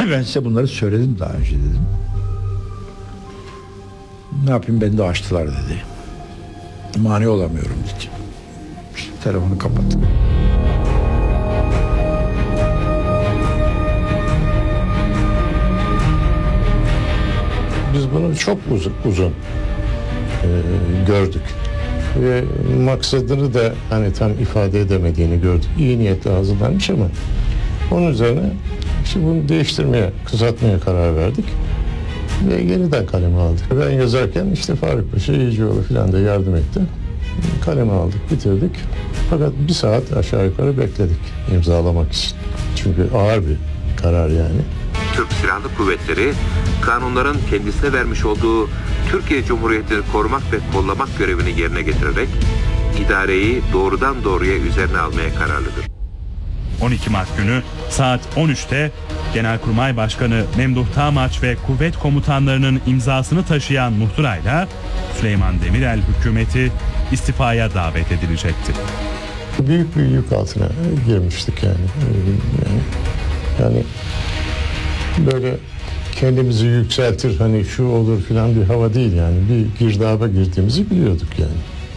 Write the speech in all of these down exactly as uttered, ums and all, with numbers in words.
Ben size bunları söyledim daha önce dedim. Ne yapayım, beni de açtılar dedi. Mani olamıyorum dedi. İşte telefonu kapattım. Biz bunu çok uzun, uzun e, gördük. Ve maksadını da hani tam ifade edemediğini gördük. İyi niyetle hazırlanmış ama onun üzerine işte bunu değiştirmeye, kısaltmaya karar verdik. Ve yeniden kaleme aldık. Ben yazarken işte Faruk Paşa, İyicioğlu falan da yardım etti. Kaleme aldık, bitirdik. Fakat bir saat aşağı yukarı bekledik imzalamak için. Çünkü ağır bir karar yani. Türk Silahlı Kuvvetleri, kanunların kendisine vermiş olduğu Türkiye Cumhuriyeti'ni korumak ve kollamak görevini yerine getirerek idareyi doğrudan doğruya üzerine almaya kararlıdır. on iki Mart günü saat on üçte Genelkurmay Başkanı Memduh Tamaç ve kuvvet komutanlarının imzasını taşıyan muhtırayla Süleyman Demirel hükümeti istifaya davet edilecekti. Büyük bir yük altına girmiştik yani. Yani, yani böyle kendimizi yükseltir, hani şu olur filan bir hava değil yani. Bir girdaba girdiğimizi biliyorduk yani.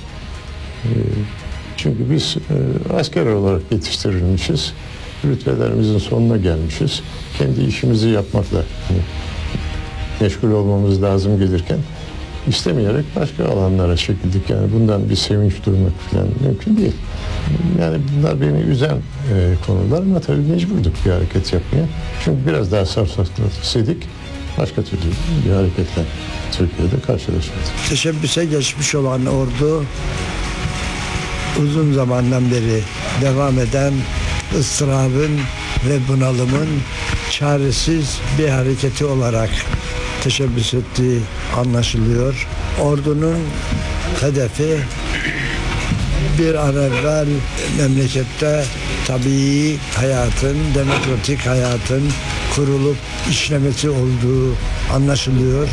Çünkü biz asker olarak yetiştirilmişiz. Rütbelerimizin sonuna gelmişiz. Kendi işimizi yapmakla hani, meşgul olmamız lazım gelirken istemeyerek başka alanlara çekildik. Yani bundan bir sevinç duymak falan mümkün değil. Yani bunlar beni üzen e, konular ama tabii mecburduk bir hareket yapmaya. Çünkü biraz daha safsatlasaydık başka türlü bir hareketle Türkiye'de karşılaşırdık. Teşebbüse geçmiş olan ordu uzun zamandan beri devam eden ıstırabın ve bunalımın çaresiz bir hareketi olarak teşebbüs ettiği anlaşılıyor. Ordunun hedefi bir an evvel memlekette tabii hayatın, demokratik hayatın kurulup işlemesi olduğu anlaşılıyor.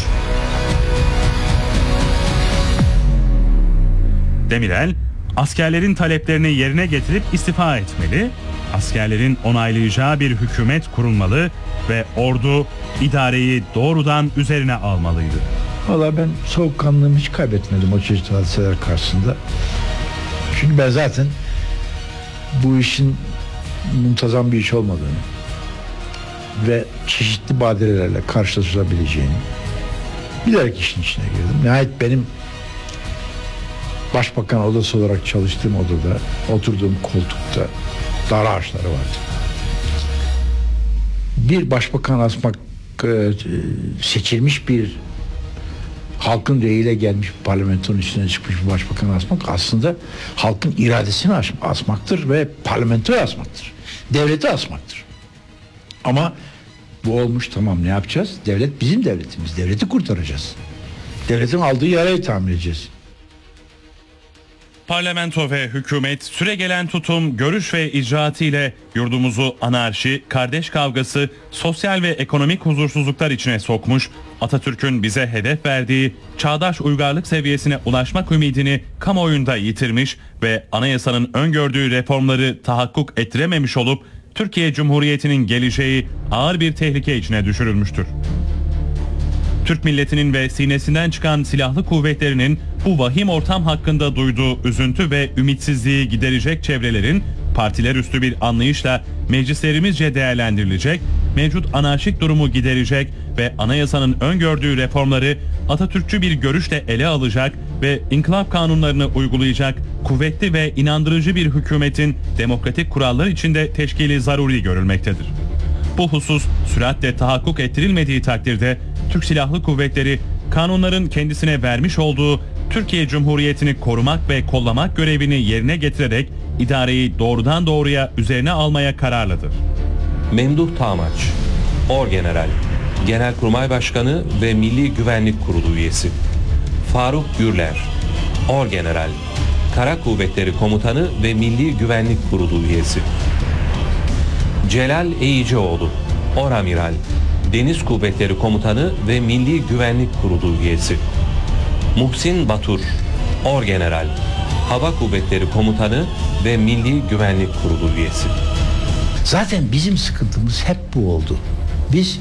Demirel, askerlerin taleplerini yerine getirip istifa etmeli, askerlerin onaylayacağı bir hükümet kurulmalı ve ordu idareyi doğrudan üzerine almalıydı. Vallahi ben soğukkanlılığımı hiç kaybetmedim o çeşitli hadiseler karşısında. Çünkü ben zaten bu işin muntazam bir iş olmadığını ve çeşitli badirelerle karşılaşılabileceğini bilerek işin içine girdim. Nihayet benim Başbakan odası olarak çalıştığım odada, oturduğum koltukta dar ağaçları vardı. Bir başbakan asmak, seçilmiş bir halkın reyiyle gelmiş bir parlamentonun üstüne çıkmış bir başbakan asmak aslında halkın iradesini asmaktır ve parlamentoyu asmaktır. Devleti asmaktır. Ama bu olmuş, tamam, ne yapacağız? Devlet bizim devletimiz. Devleti kurtaracağız. Devletin aldığı yarayı tamir edeceğiz. Parlamento ve hükümet süregelen tutum, görüş ve icraatı ile yurdumuzu anarşi, kardeş kavgası, sosyal ve ekonomik huzursuzluklar içine sokmuş, Atatürk'ün bize hedef verdiği çağdaş uygarlık seviyesine ulaşmak ümidini kamuoyunda yitirmiş ve anayasanın öngördüğü reformları tahakkuk ettirememiş olup Türkiye Cumhuriyeti'nin geleceği ağır bir tehlike içine düşürülmüştür. Türk milletinin ve sinesinden çıkan silahlı kuvvetlerinin bu vahim ortam hakkında duyduğu üzüntü ve ümitsizliği giderecek çevrelerin partiler üstü bir anlayışla meclislerimizce değerlendirilecek, mevcut anarşik durumu giderecek ve anayasanın öngördüğü reformları Atatürkçü bir görüşle ele alacak ve inkılap kanunlarını uygulayacak kuvvetli ve inandırıcı bir hükümetin demokratik kurallar içinde teşkili zaruri görülmektedir. Bu husus süratle tahakkuk ettirilmediği takdirde Türk Silahlı Kuvvetleri kanunların kendisine vermiş olduğu Türkiye Cumhuriyeti'ni korumak ve kollamak görevini yerine getirerek idareyi doğrudan doğruya üzerine almaya kararlıdır. Memduh Tamaç, Orgeneral, Genelkurmay Başkanı ve Milli Güvenlik Kurulu üyesi. Faruk Gürler, Orgeneral, Kara Kuvvetleri Komutanı ve Milli Güvenlik Kurulu üyesi. Celal Eğicioğlu, Oramiral, Deniz Kuvvetleri Komutanı ve Milli Güvenlik Kurulu üyesi. Muhsin Batur, Orgeneral, Hava Kuvvetleri Komutanı ve Milli Güvenlik Kurulu üyesi. Zaten bizim sıkıntımız hep bu oldu. Biz